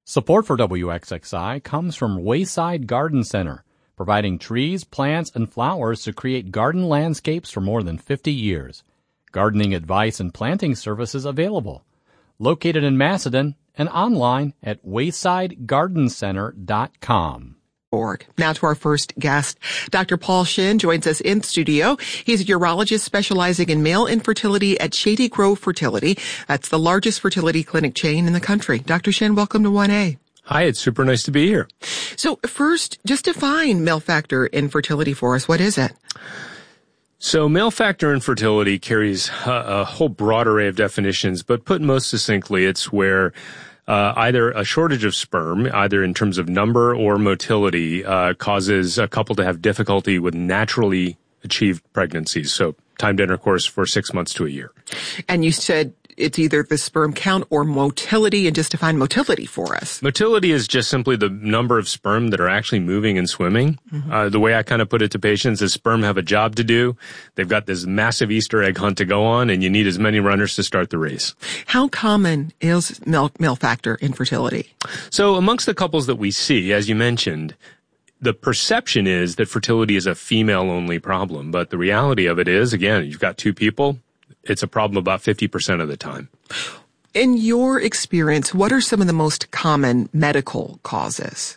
Support for WXXI comes from Wayside Garden Center, providing trees, plants, and flowers to create garden landscapes for more than 50 years. Gardening advice and planting services available. Located in Macedon and online at waysidegardencenter.com. Now to our first guest. Dr. Paul Shin joins us in studio. He's a urologist specializing in male infertility at Shady Grove Fertility. That's the largest fertility clinic chain in the country. Dr. Shin, welcome to 1A. Hi, it's super nice to be here. So first, just define male factor infertility for us. What is it? So male factor infertility carries a whole broad array of definitions, but put most succinctly, it's where either a shortage of sperm, either in terms of number or motility, causes a couple to have difficulty with naturally achieved pregnancies. So timed intercourse for 6 months to a year. And you said it's either the sperm count or motility, and just define motility for us. Motility is just simply the number of sperm that are actually moving and swimming. Mm-hmm. The way I kind of put it to patients is sperm have a job to do. They've got this massive Easter egg hunt to go on, and you need as many runners to start the race. How common is male factor infertility? So amongst the couples that we see, as you mentioned, the perception is that fertility is a female-only problem, but the reality of it is, again, you've got two people, it's a problem about 50% of the time. In your experience, what are some of the most common medical causes?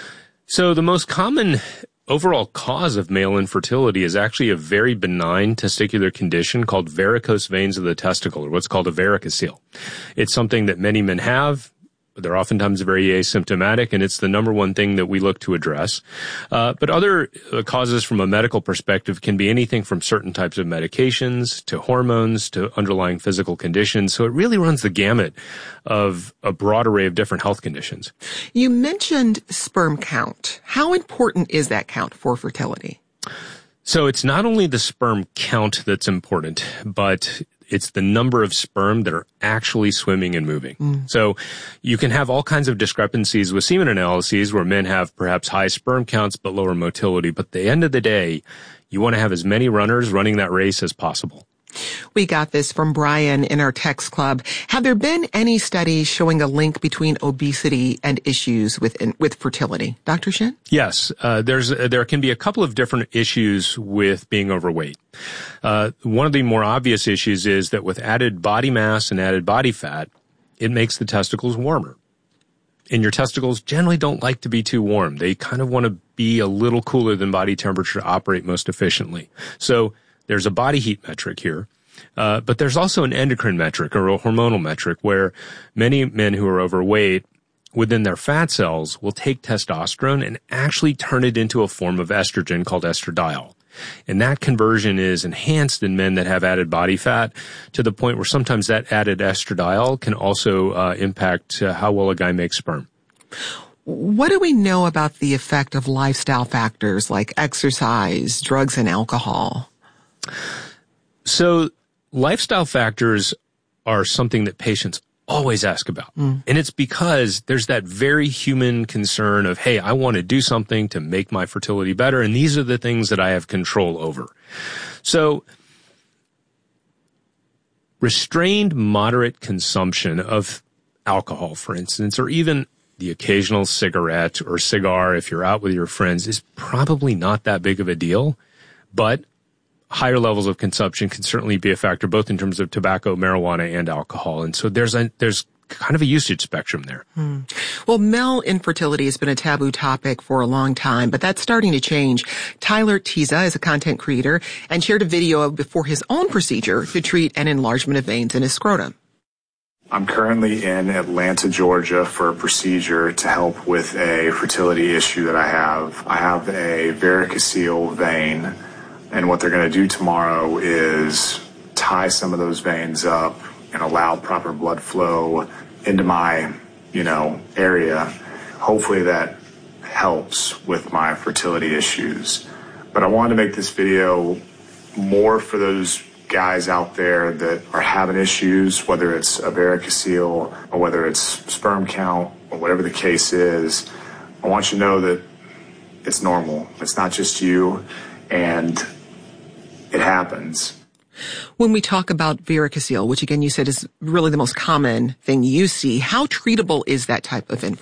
So the most common overall cause of male infertility is actually a very benign testicular condition called varicose veins of the testicle, or what's called a varicocele. It's something that many men have. They're oftentimes very asymptomatic, and it's the number one thing that we look to address. But other causes from a medical perspective can be anything from certain types of medications to hormones to underlying physical conditions. So it really runs the gamut of a broad array of different health conditions. You mentioned sperm count. How important is that count for fertility? So it's not only the sperm count that's important, but it's the number of sperm that are actually swimming and moving. So you can have all kinds of discrepancies with semen analyses where men have perhaps high sperm counts but lower motility. But at the end of the day, you want to have as many runners running that race as possible. We got this from Brian in our text club. Have there been any studies showing a link between obesity and issues with fertility? Dr. Shin? Yes. There can be a couple of different issues with being overweight. One of the more obvious issues is that with added body mass and added body fat, it makes the testicles warmer. And your testicles generally don't like to be too warm. They kind of want to be a little cooler than body temperature to operate most efficiently. So there's a body heat metric here, but there's also an endocrine metric or a hormonal metric where many men who are overweight within their fat cells will take testosterone and actually turn it into a form of estrogen called estradiol. And that conversion is enhanced in men that have added body fat to the point where sometimes that added estradiol can also impact how well a guy makes sperm. What do we know about the effect of lifestyle factors like exercise, drugs, and alcohol? So lifestyle factors are something that patients always ask about. And it's because there's that very human concern of, hey, I want to do something to make my fertility better, and these are the things that I have control over. So restrained moderate consumption of alcohol, for instance, or even the occasional cigarette or cigar if you're out with your friends is probably not that big of a deal, but higher levels of consumption can certainly be a factor, both in terms of tobacco, marijuana, and alcohol. And so there's kind of a usage spectrum there. Well, male infertility has been a taboo topic for a long time, but that's starting to change. Tyler Tiza is a content creator and shared a video before his own procedure to treat an enlargement of veins in his scrotum. I'm currently in Atlanta, Georgia for a procedure to help with a fertility issue that I have. I have a varicocele vein. And what they're going to do tomorrow is tie some of those veins up and allow proper blood flow into my, area. Hopefully that helps with my fertility issues. But I wanted to make this video more for those guys out there that are having issues, whether it's a varicocele or whether it's sperm count or whatever the case is. I want you to know that it's normal. It's not just you, and it happens. When we talk about varicocele, which again you said is really the most common thing you see, how treatable is that type of